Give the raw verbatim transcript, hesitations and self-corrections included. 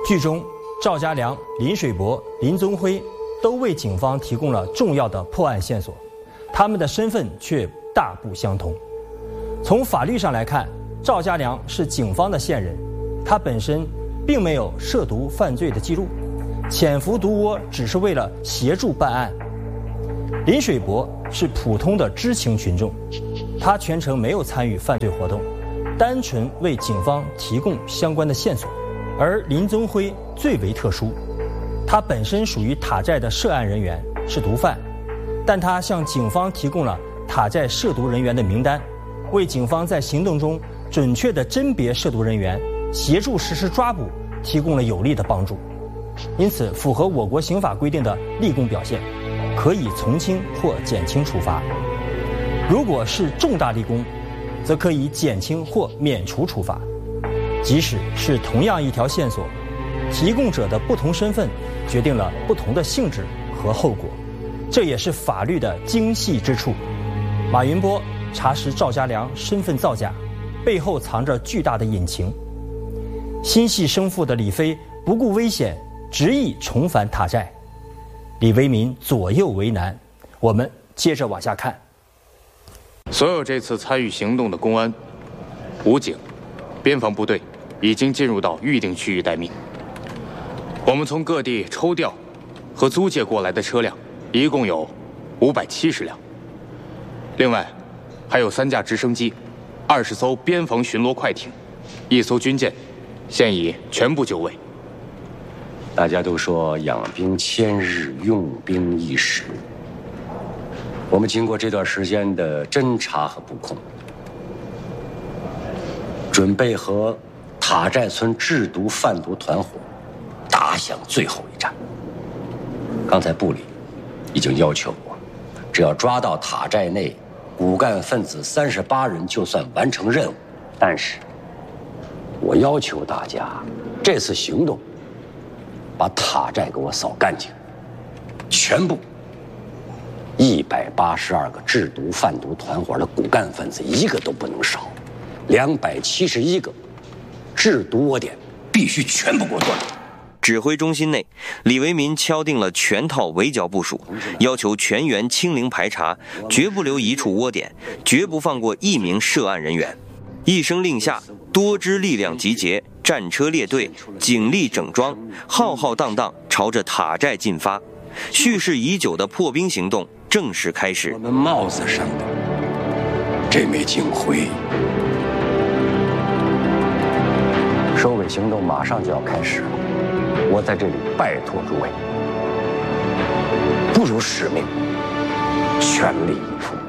剧中，赵家良、林水伯、林宗辉都为警方提供了重要的破案线索，他们的身份却大不相同。从法律上来看，赵家良是警方的线人，他本身并没有涉毒犯罪的记录，潜伏毒窝只是为了协助办案。林水伯是普通的知情群众，他全程没有参与犯罪活动，单纯为警方提供相关的线索。而林宗辉最为特殊，他本身属于塔寨的涉案人员，是毒贩，但他向警方提供了塔寨涉毒人员的名单，为警方在行动中准确地甄别涉毒人员，协助实施抓捕提供了有力的帮助。因此，符合我国刑法规定的立功表现，可以从轻或减轻处罚。如果是重大立功，则可以减轻或免除处罚。即使是同样一条线索，提供者的不同身份决定了不同的性质和后果，这也是法律的精细之处。马云波查实赵家良身份造假，背后藏着巨大的隐情。心系生父的李飞不顾危险，执意重返塔寨，李为民左右为难。我们接着往下看。 所有这次参与行动的公安、武警、边防部队已经进入到预定区域待命。我们从各地抽调和租借过来的车辆一共有五百七十辆，另外还有三架直升机、二十艘边防巡逻快艇、一艘军舰，现已全部就位。 大家都说养兵千日，用兵一时。我们经过这段时间的侦查和布控，准备和塔寨村制毒贩毒团伙打响最后一战。刚才部里已经要求我，只要抓到塔寨内骨干分子三十八人，就算完成任务。但是，我要求大家这次行动把塔寨给我扫干净，全部一百八十二个制毒贩毒团伙的骨干分子一个都不能少，两百七十一个制毒窝点必须全部给我断。 指挥中心内，李为民敲定了全套围剿部署，要求全员清零排查，绝不留一处窝点，绝不放过一名涉案人员。一声令下，多支力量集结，战车列队，警力整装，浩浩荡荡朝着塔寨进发。蓄势已久的破冰行动正式开始。 我们帽子上的这枚警徽，收尾行动马上就要开始了。我在这里拜托诸位，不辱使命，全力以赴。